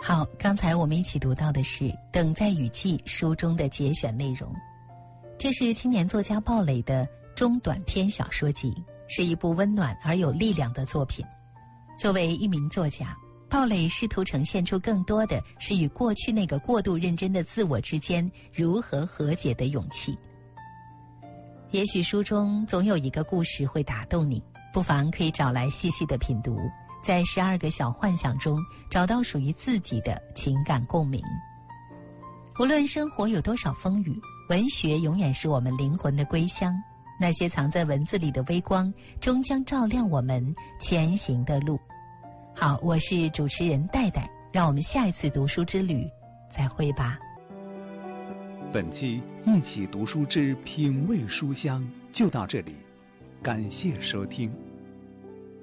好，刚才我们一起读到的是《等待雨季》书中的节选内容。这是青年作家鲍蕾的中短篇小说集，是一部温暖而有力量的作品。作为一名作家，鲍蕾试图呈现出更多的是与过去那个过度认真的自我之间如何和解的勇气。也许书中总有一个故事会打动你，不妨可以找来细细的品读，在12个小幻想中找到属于自己的情感共鸣。无论生活有多少风雨，文学永远是我们灵魂的归乡，那些藏在文字里的微光终将照亮我们前行的路。好，我是主持人戴戴，让我们下一次读书之旅再会吧。 本期一起读书之品味书香就到这里，感谢收听。